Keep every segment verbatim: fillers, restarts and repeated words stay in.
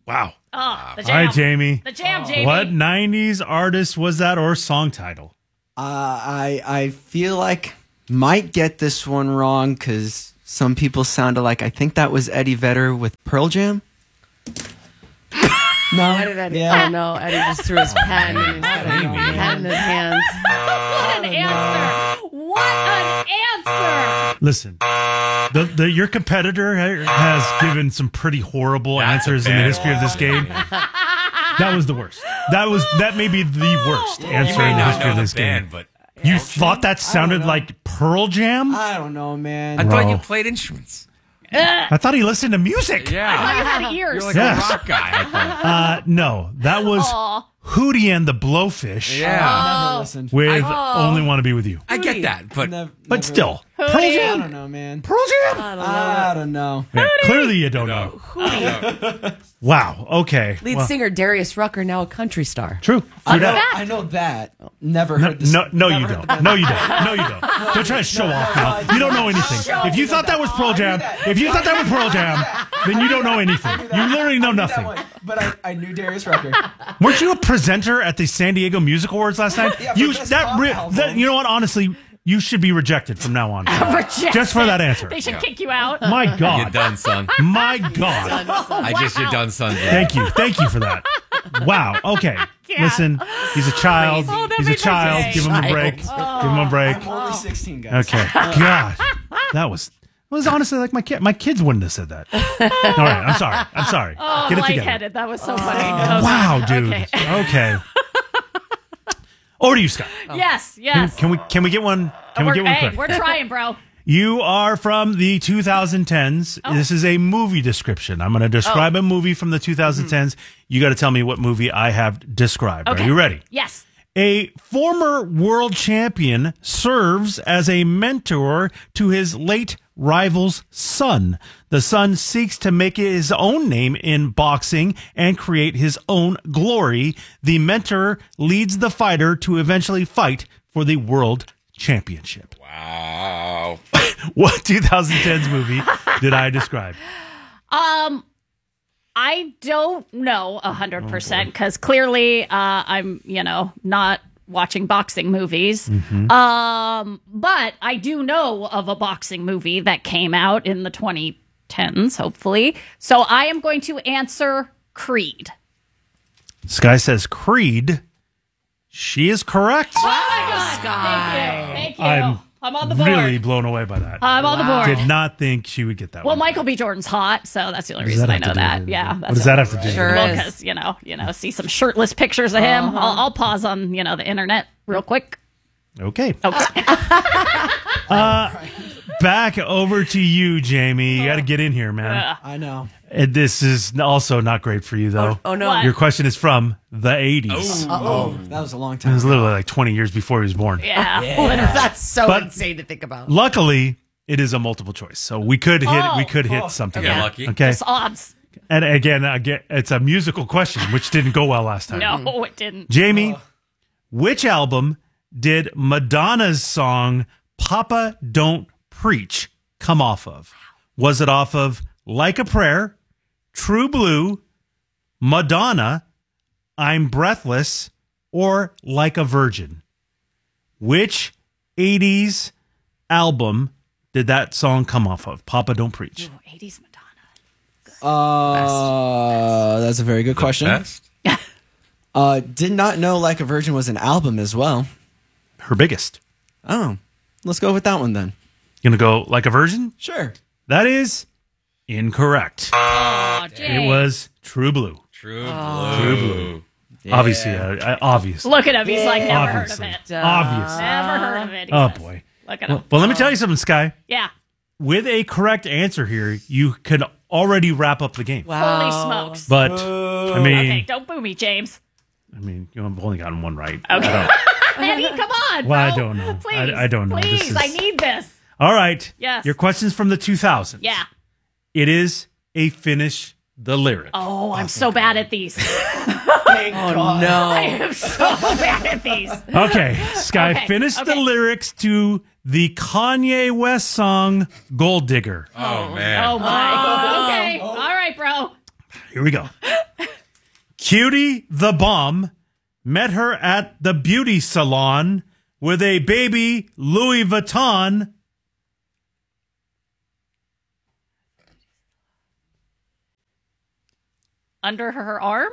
Wow. Oh, the All jam. right, Jamie. The jam, Jamie. What nineties artist was that or song title? Uh, I I feel like might get this one wrong because some people sounded like I think that was Eddie Vedder with Pearl Jam. No, Why did Eddie? yeah. Oh no, Eddie just threw his pen and he's got a pen in his hands. What an answer. What an answer. Listen, the, the your competitor ha- has given some pretty horrible That's answers a in the bad history of this game. That was the worst. That was that may be the worst You answer may in the not history know of the this band, game. but You thought that sounded know. like Pearl Jam? I don't know, man. I thought Bro. you played instruments. I thought he listened to music. Yeah. I thought you had ears. You're like Yes. a rock guy, I thought. Uh, no, that was Aw. Hootie and the Blowfish Yeah. Never listened. with Oh. Only Want to Be With You. I get that, but Nev- But never- still, Pearl I Jam. don't know, man. Pearl Jam. I don't know. Yeah, clearly you don't know. Wow. Okay. Lead Well, singer Darius Rucker, now a country star. True. I True know, that. I know that. Never No, heard this. no, no, never you heard don't. the band. No, you don't. No, you don't. Don't try to show off now. You don't know anything. If you thought that was Pearl Jam, if you thought that was Pearl Jam, then you don't know anything. You literally know I knew that nothing. one, but I, I knew Darius Rucker. Weren't you a presenter at the San Diego Music Awards last night? Yeah, for You best that, pop re- album. that you know what? Honestly, you should be rejected from now on. Rejected. Just for that answer. They should kick you out. My you're God. done, son. My God. I just, you're done, son. Thank you. Thank you for that. Wow. Okay. Listen, he's a child. Oh, that He's a made my child. day. Give him a break. Give him a break. I'm only sixteen, guys. Okay. God. That was that was honestly like my kid. My kids wouldn't have said that. All right. I'm sorry. I'm sorry. Oh, Get it together. lightheaded. That was so funny. Okay. Wow, dude. Okay. Okay. Over to you, Scott. Yes, Can, yes. can we can we get one? Can we we're, get one hey, quick? we're trying, bro. You are from the twenty tens. Oh. This is a movie description. I'm going to describe a movie from the twenty tens. You got to tell me what movie I have described. Okay. Are you ready? Yes. A former world champion serves as a mentor to his late rival's son. The son seeks to make his own name in boxing and create his own glory. The mentor leads the fighter to eventually fight for the world championship. Wow. What twenty tens movie did I describe? Um, I don't know a hundred percent because clearly, uh, I'm you know not watching boxing movies. Um, but I do know of a boxing movie that came out in the twenty tens, hopefully. So I am going to answer Creed. Sky says Creed. She is correct. Oh my God! Thank you. Thank you. I'm I'm on the board. Really blown away by that. I'm on the board. Did not think she would get that Well, one. Michael B. Jordan's hot, so that's the only What does reason that I have to know do that. with Yeah, anything? that's What does that have to do with Sure anything? is. Because you know, you know, see some shirtless pictures of him. Uh-huh. I'll, I'll pause on you know the internet real quick. Okay. Okay. Back over to you, Jamie. You got to get in here, man. I know. And this is also not great for you, though. Oh no. What? Your question is from the eighties. Oh, that was a long It time. was literally like twenty years before he was born. Yeah. That's so But- insane to think about. Luckily, it is a multiple choice, so we could hit. Oh. we could hit Oh. something. You're Yeah. lucky. Okay. Just odds. And again, again, it's a musical question, which didn't go well last time. No, it didn't. Jamie, which album did Madonna's song "Papa Don't Preach" come off of? Was it off of "Like a Prayer," "True Blue," Madonna, "I'm Breathless," or "Like a Virgin"? Which eighties album did that song come off of? Papa Don't Preach. Oh, eighties Madonna. Uh, that's a very good question. Best? Uh, did not know Like a Virgin was an album as well. Her biggest. Oh, let's go with that one then. Gonna go "Like a Virgin"? Sure. That is incorrect. Oh, It Jay. was "True Blue." True True blue. Blue. Obviously, uh, uh, obviously. Look at him. He's like never Obviously. heard of it. Duh. Obviously. Never heard of it. he Oh, says. boy. Look at Well, him. well, let me tell you something, Sky. Yeah. With a correct answer here, you could already wrap up the game. Wow. Holy smokes. But I mean, Okay, don't boo me, James. I mean, you know, I've only gotten one right. Okay. I don't- Eddie, come on, Well, I bro. don't know. Please. I- I don't know. This Please, is- I need this. All right. Yes. Your question's from the two thousands. Yeah. It is a finish the lyric. Oh, I'm so bad at these. Oh no. I am so bad at these. Okay, Sky, Okay, finish the okay. lyrics to the Kanye West song "Gold Digger." Oh, man. Oh my. Okay. All right, bro. Here we go. Cutie the Bomb met her at the beauty salon with a baby Louis Vuitton. Under her arm?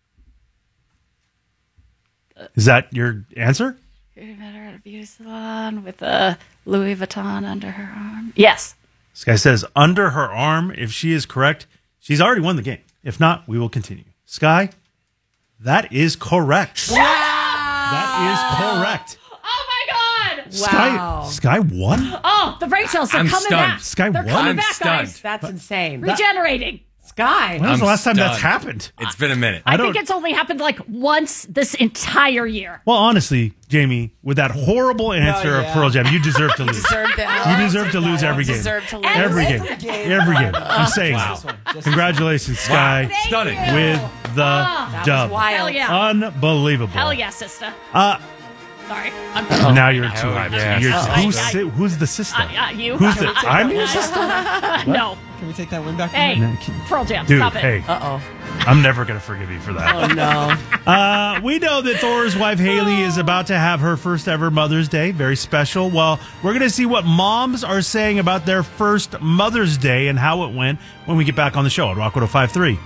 Is that your answer? Met her at a beauty salon with a Louis Vuitton under her arm. Yes. This guy says under her arm. If she is correct, she's already won the game. If not, we will continue. Sky, that is correct. Wow. That is correct. Oh my God! Wow. Sky, Sky won? Oh, the brain cells are I'm coming stunned. back. Sky They're won? coming I'm back, stunned. guys. That's insane. Regenerating. Sky. When was I'm the last time that's stunned. happened? It's been a minute. I, don't- think it's only happened like once this entire year. Well, honestly, Jamie, with that horrible answer Oh, of yeah. Pearl Jam, you deserve to lose. Deserve that. You deserve to lose every game. Deserve to lose. Every game. Every game. Every game. I'm saying. Wow. Congratulations, Sky, Thank Stunning. you. with the That dub. was wild. Hell yeah. Unbelievable. Hell yeah, sister. Uh, Sorry. I'm now you're too Oh, hyped. yes. You're, Oh, who's, I- si- who's the sister? Uh, uh, you. Who's the? I- I'm your sister. No. Can we take that win back? from Hey, her? No, can- Pearl Jam. Dude, Stop it. hey, Uh-oh. I'm never gonna forgive you for that. Oh, no. Uh, we know that Thor's wife Haley is about to have her first ever Mother's Day. Very special. Well, we're going to see what moms are saying about their first Mother's Day and how it went when we get back on the show at Rock one oh five point three.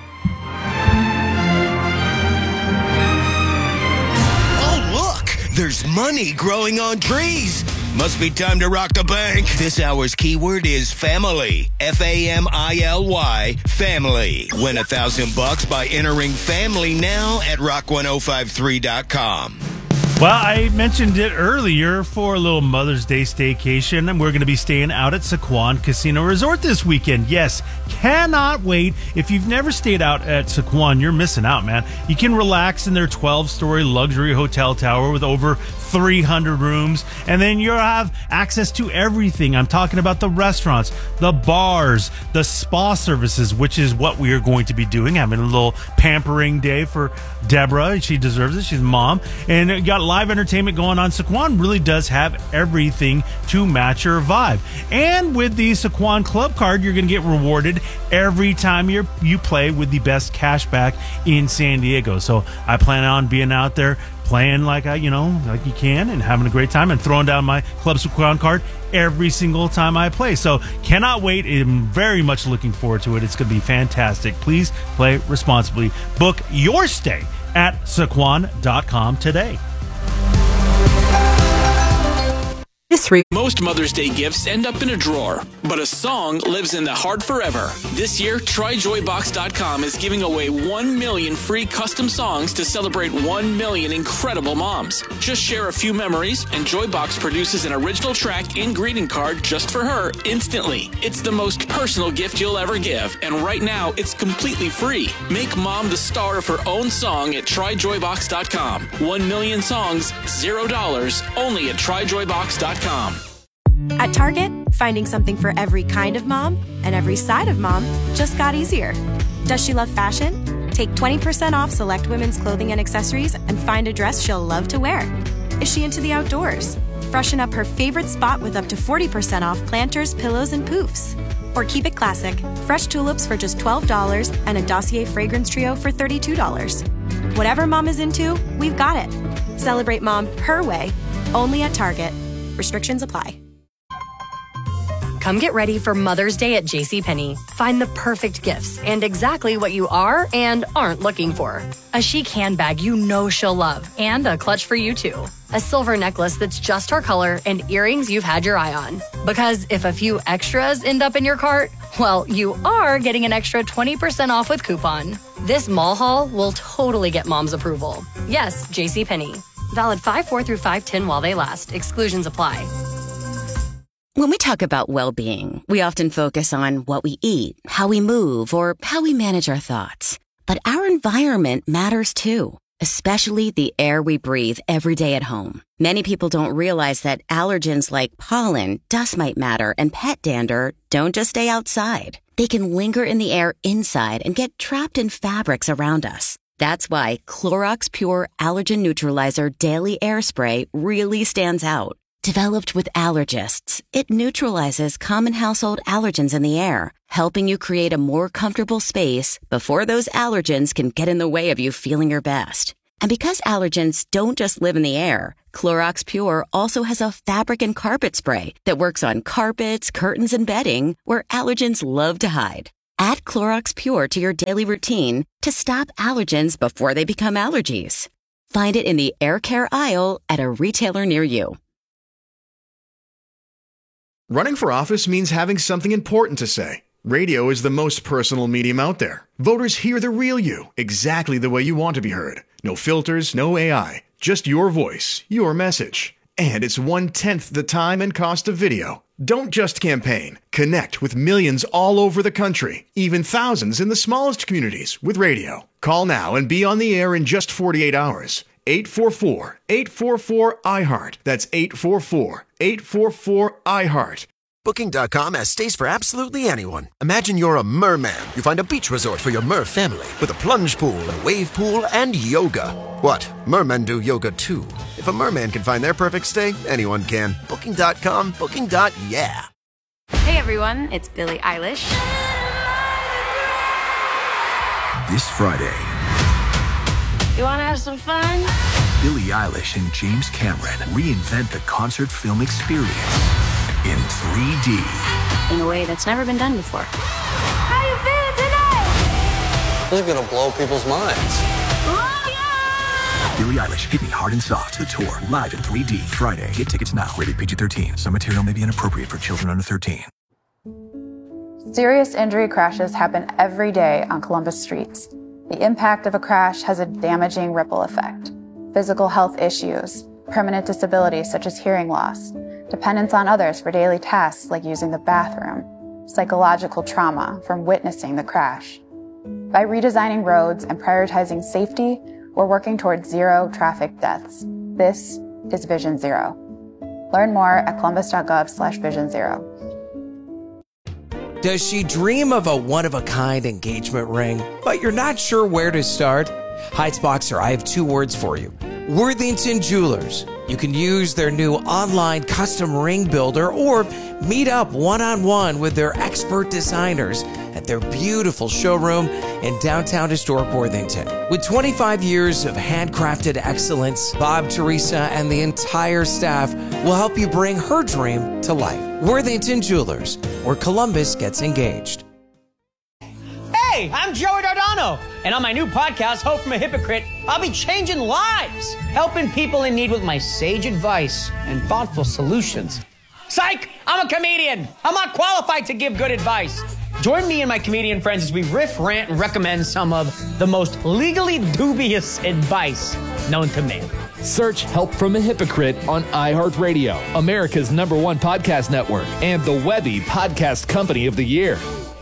Oh, look! There's money growing on trees. Must be time to rock the bank. This hour's keyword is family. F A M I L Y, family. Win a thousand bucks by entering family now at rock one oh five three dot com. Well, I mentioned it earlier for a little Mother's Day staycation, and we're going to be staying out at Saquon Casino Resort this weekend. Yes, cannot wait. If you've never stayed out at Saquon, you're missing out, man. You can relax in their twelve-story luxury hotel tower with over three hundred rooms, and then you'll have access to everything. I'm talking about the restaurants, the bars, the spa services, which is what we are going to be doing, having a little pampering day for Deborah. She deserves it. She's a mom. And you got live entertainment going on. Saquon really does have everything to match your vibe. And with the Saquon Club Card, you're going to get rewarded every time you you play with the best cash back in San Diego. So I plan on being out there playing like I, you know, like you can, and having a great time and throwing down my Club Saquon card every single time I play. So cannot wait. I'm very much looking forward to it. It's going to be fantastic. Please play responsibly. Book your stay at saquon dot com today. Most Mother's Day gifts end up in a drawer, but a song lives in the heart forever. This year, try joy box dot com is giving away one million free custom songs to celebrate one million incredible moms. Just share a few memories, and Joybox produces an original track and greeting card just for her instantly. It's the most personal gift you'll ever give, and right now, it's completely free. Make mom the star of her own song at try joy box dot com. One million songs, zero dollars, only at try joy box dot com. At Target, finding something for every kind of mom and every side of mom just got easier. Does she love fashion? Take twenty percent off select women's clothing and accessories and find a dress she'll love to wear. Is she into the outdoors? Freshen up her favorite spot with up to forty percent off planters, pillows, and poofs. Or keep it classic, fresh tulips for just twelve dollars and a Dossier fragrance trio for thirty-two dollars. Whatever mom is into, we've got it. Celebrate mom her way, only at Target. Restrictions apply. Come get ready for Mother's Day at JCPenney. Find the perfect gifts and exactly what you are and aren't looking for. A chic handbag you know she'll love and a clutch for you too. A silver necklace that's just her color and earrings you've had your eye on. Because if a few extras end up in your cart, well, you are getting an extra twenty percent off with coupon. This mall haul will totally get mom's approval. Yes, JCPenney. Valid five four through five ten while they last. Exclusions apply. When we talk about well-being, we often focus on what we eat, how we move, or how we manage our thoughts. But our environment matters too, especially the air we breathe every day at home. Many people don't realize that allergens like pollen, dust mite matter, and pet dander don't just stay outside. They can linger in the air inside and get trapped in fabrics around us. That's why Clorox Pure Allergen Neutralizer Daily Air Spray really stands out. Developed with allergists, it neutralizes common household allergens in the air, helping you create a more comfortable space before those allergens can get in the way of you feeling your best. And because allergens don't just live in the air, Clorox Pure also has a fabric and carpet spray that works on carpets, curtains, and bedding where allergens love to hide. Add Clorox Pure to your daily routine to stop allergens before they become allergies. Find it in the air care aisle at a retailer near you. Running for office means having something important to say. Radio is the most personal medium out there. Voters hear the real you, exactly the way you want to be heard. No filters, no A I, just your voice, your message. And it's one-tenth the time and cost of video. Don't just campaign. Connect with millions all over the country, even thousands in the smallest communities with radio. Call now and be on the air in just forty-eight hours. eight four four, eight four four, I heart. That's eight four four, eight four four, I heart. Booking dot com has stays for absolutely anyone. Imagine you're a merman. You find a beach resort for your mer family with a plunge pool, a wave pool, and yoga. What? Mermen do yoga too. If a merman can find their perfect stay, anyone can. Booking dot com, booking. Yeah. Hey everyone, it's Billie Eilish. This Friday, You wanna have some fun? Billie Eilish and James Cameron reinvent the concert film experience in three D. In a way that's never been done before. How you feeling tonight? This is gonna blow people's minds. Billie Eilish, Hit Me Hard and Soft, the tour, live in three D, Friday. Get tickets now, rated P G thirteen. Some material may be inappropriate for children under thirteen. Serious injury crashes happen every day on Columbus streets. The impact of a crash has a damaging ripple effect. Physical health issues, permanent disabilities such as hearing loss, dependence on others for daily tasks like using the bathroom, psychological trauma from witnessing the crash. By redesigning roads and prioritizing safety, we're working towards zero traffic deaths. This is Vision Zero. Learn more at columbus.gov slash vision zero. Does she dream of a one-of-a-kind engagement ring, but you're not sure where to start? Heightsboxer, I have two words for you. Worthington Jewelers. You can use their new online custom ring builder or meet up one-on-one with their expert designers at their beautiful showroom in downtown historic Worthington. With twenty-five years of handcrafted excellence, Bob, Teresa, and the entire staff will help you bring her dream to life. Worthington Jewelers, where Columbus gets engaged. Hey, I'm Joey Dardano, and on my new podcast, Hope from a Hypocrite, I'll be changing lives, helping people in need with my sage advice and thoughtful solutions. Psych! I'm a comedian. I'm not qualified to give good advice. Join me and my comedian friends as we riff, rant, and recommend some of the most legally dubious advice known to man. Search Help from a Hypocrite on iHeartRadio, America's number one podcast network, and the Webby Podcast Company of the Year.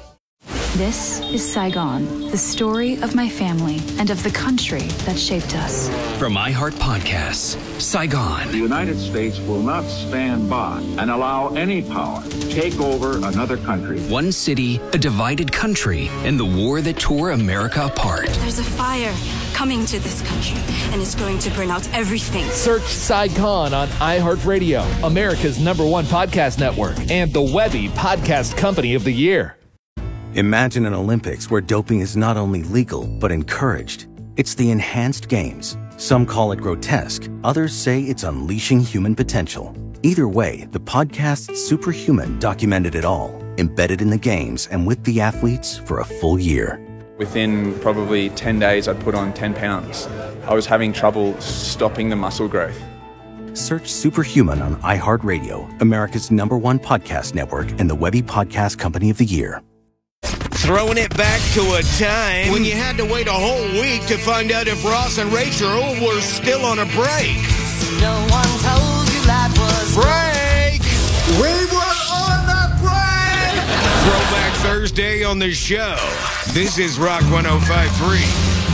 This is Saigon, the story of my family and of the country that shaped us. From iHeart Podcasts, Saigon. The United States will not stand by and allow any power to take over another country. One city, a divided country, and the war that tore America apart. There's a fire coming to this country, and it's going to burn out everything. Search Saigon on iHeartRadio, America's number one podcast network, and the Webby Podcast Company of the Year. Imagine an Olympics where doping is not only legal, but encouraged. It's the Enhanced Games. Some call it grotesque. Others say it's unleashing human potential. Either way, the podcast Superhuman documented it all, embedded in the games and with the athletes for a full year. Within probably ten days, I'd put on ten pounds. I was having trouble stopping the muscle growth. Search Superhuman on iHeartRadio, America's number one podcast network, and the Webby Podcast Company of the Year. Throwing it back to a time when you had to wait a whole week to find out if Ross and Rachel were still on a break. No one told you life was break. We were on the break. Throwback Thursday on the show. This is Rock one oh five point three.